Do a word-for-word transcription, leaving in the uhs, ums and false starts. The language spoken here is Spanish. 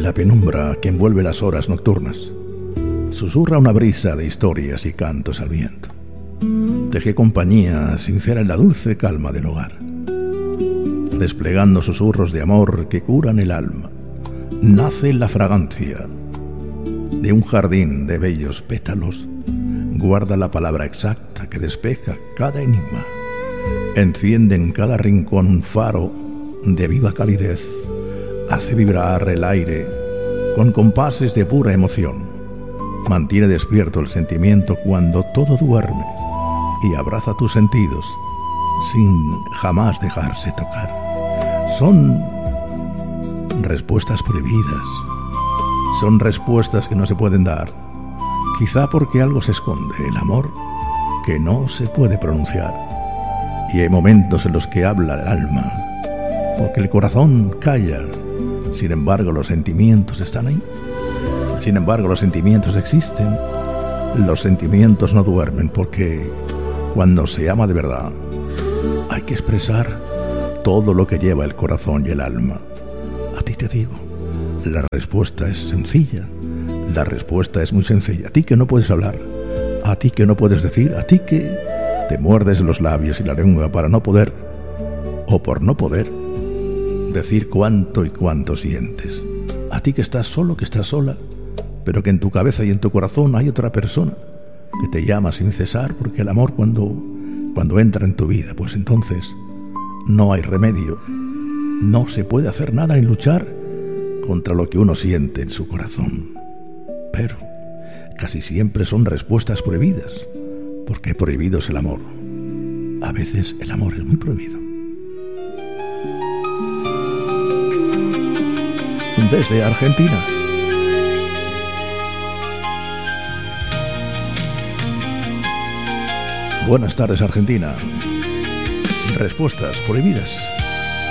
la penumbra que envuelve las horas nocturnas, susurra una brisa de historias y cantos al viento. Teje compañía sincera en la dulce calma del hogar, desplegando susurros de amor que curan el alma. Nace la fragancia de un jardín de bellos pétalos, guarda la palabra exacta que despeja cada enigma, enciende en cada rincón un faro de viva calidez, hace vibrar el aire con compases de pura emoción, mantiene despierto el sentimiento cuando todo duerme y abraza tus sentidos sin jamás dejarse tocar. Son respuestas prohibidas, son respuestas que no se pueden dar, quizá porque algo se esconde, el amor que no se puede pronunciar. Y hay momentos en los que habla el alma, porque el corazón calla. Sin embargo, los sentimientos están ahí. Sin embargo, los sentimientos existen. Los sentimientos no duermen, porque cuando se ama de verdad, hay que expresar todo lo que lleva el corazón y el alma. A ti te digo, la respuesta es sencilla. La respuesta es muy sencilla. A ti que no puedes hablar, a ti que no puedes decir, a ti que te muerdes los labios y la lengua para no poder, o por no poder, decir cuánto y cuánto sientes. A ti que estás solo, que estás sola, pero que en tu cabeza y en tu corazón hay otra persona que te llama sin cesar, porque el amor cuando, cuando entra en tu vida, pues entonces no hay remedio. No se puede hacer nada ni luchar contra lo que uno siente en su corazón. Pero casi siempre son respuestas prohibidas, porque prohibido es el amor. A veces el amor es muy prohibido. Desde Argentina. Buenas tardes, Argentina. Respuestas prohibidas.